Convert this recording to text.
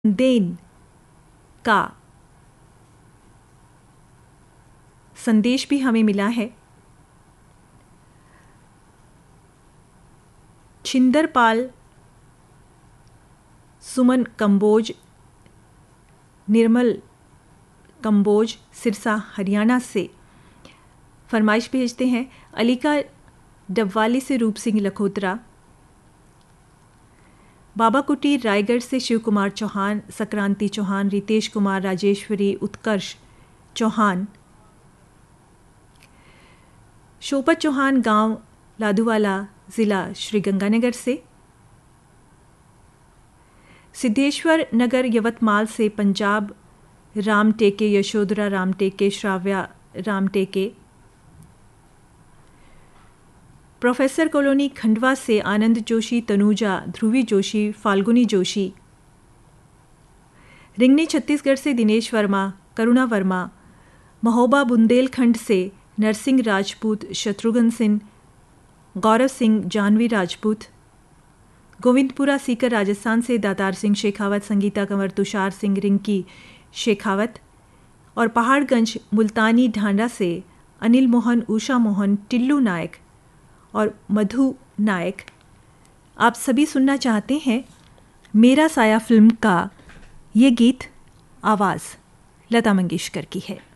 Then का संदेश भी हमें मिला है। छिंदरपाल सुमन कंबोज, निर्मल कंबोज सिरसा हरियाणा से फरमाइश भेजते हैं। अलीका डबवाली से रूप सिंह लखोत्रा, बाबा कुटीर रायगढ़ से शिव कुमार चौहान, संक्रांति चौहान, रितेश कुमार, राजेश्वरी, उत्कर्ष चौहान, शोपत चौहान गांव लाधुवाला ज़िला श्रीगंगानगर से, सिद्धेश्वर नगर यवतमाल से पंजाब राम टेके, यशोधरा राम टेके, श्राव्या राम टेके, प्रोफेसर कॉलोनी खंडवा से आनंद जोशी, तनुजा, ध्रुवी जोशी, फाल्गुनी जोशी, रिंगनी छत्तीसगढ़ से दिनेश वर्मा, करुणा वर्मा, महोबा बुंदेलखंड से नरसिंह राजपूत, शत्रुघ्न सिंह, गौरव सिंह, जानवी राजपूत, गोविंदपुरा सीकर राजस्थान से दातार सिंह शेखावत, संगीता कंवर, तुषार सिंह, रिंकी शेखावत, और पहाड़गंज मुल्तानी ढांडा से अनिल मोहन, उषा मोहन, टिल्लू नायक और मधु नायक। आप सभी सुनना चाहते हैं मेरा साया फिल्म का ये गीत। आवाज़ लता मंगेशकर की है।